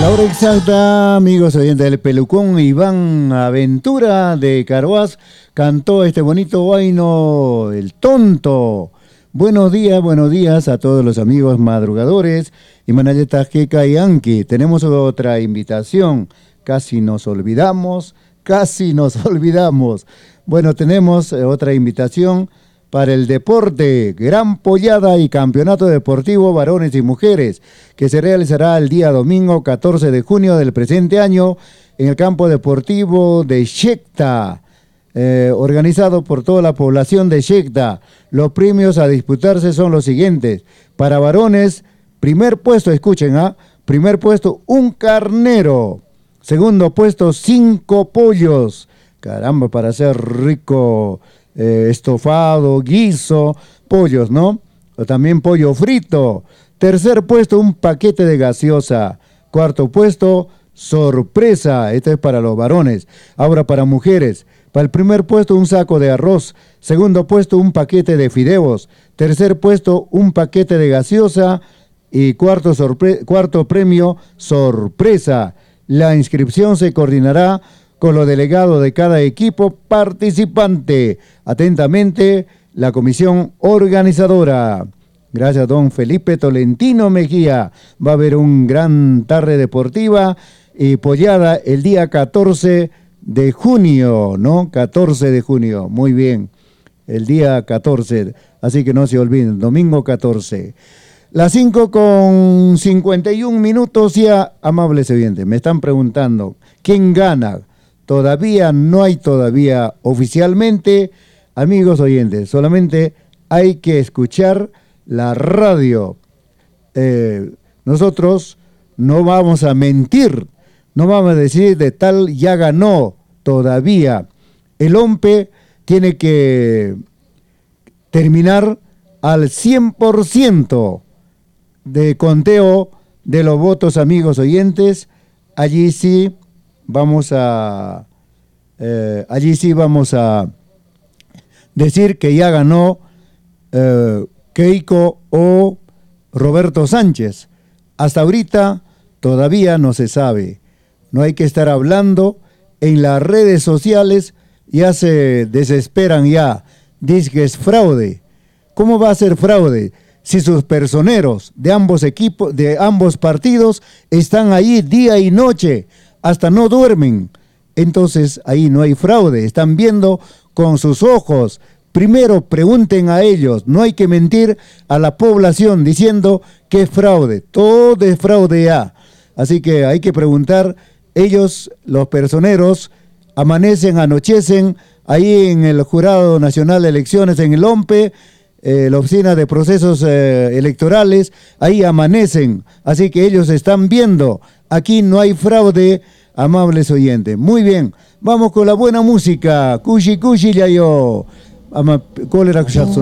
La hora exacta, amigos oyentes del Pelucón, Iván Aventura de Carhuaz cantó este bonito vaino, El Tonto. Buenos días a todos los amigos madrugadores y Manayeta Jeca y Anki. Tenemos otra invitación, casi nos olvidamos. Bueno, tenemos otra invitación para el deporte, gran pollada y campeonato deportivo varones y mujeres, que se realizará el día domingo 14 de junio del presente año en el campo deportivo de Xecta, organizado por toda la población de Xecta. Los premios a disputarse son los siguientes. Para varones, primer puesto, escuchen, primer puesto, un carnero. Segundo puesto, 5 pollos. Caramba, para ser rico, estofado, guiso, pollos, ¿no? O también pollo frito. Tercer puesto, un paquete de gaseosa. Cuarto puesto, sorpresa. Este es para los varones. Ahora para mujeres. Para el primer puesto, un saco de arroz. Segundo puesto, un paquete de fideos. Tercer puesto, un paquete de gaseosa. Y cuarto premio, sorpresa. La inscripción se coordinará con los delegados de cada equipo participante. Atentamente, la comisión organizadora. Gracias, don Felipe Tolentino Mejía. Va a haber un gran tarde deportiva y pollada el día 14 de junio, ¿no? 14 de junio, muy bien. El día 14, así que no se olviden, domingo 14. Las 5:51 ya, amables oyentes, me están preguntando, ¿quién gana? Todavía no hay oficialmente, amigos oyentes, solamente hay que escuchar la radio. Nosotros no vamos a mentir, no vamos a decir de tal ya ganó todavía. El OMPE tiene que terminar al 100% de conteo de los votos, amigos oyentes. Allí sí vamos a decir que ya ganó Keiko o Roberto Sánchez. Hasta ahorita todavía no se sabe. No hay que estar hablando en las redes sociales, ya se desesperan ya. Dice que es fraude. ¿Cómo va a ser fraude? Si sus personeros de ambos equipos, de ambos partidos, están ahí día y noche, hasta no duermen. Entonces ahí no hay fraude, están viendo con sus ojos. Primero pregunten a ellos, no hay que mentir a la población diciendo que es fraude, todo es fraude ya. Así que hay que preguntar, ellos, los personeros, amanecen, anochecen ahí en el Jurado Nacional de Elecciones, en el OMPE, la oficina de procesos electorales, ahí amanecen, así que ellos están viendo, aquí no hay fraude, amables oyentes. Muy bien, vamos con la buena música, Kushi Kushi Yayo, Ama Cólera Kushatsu.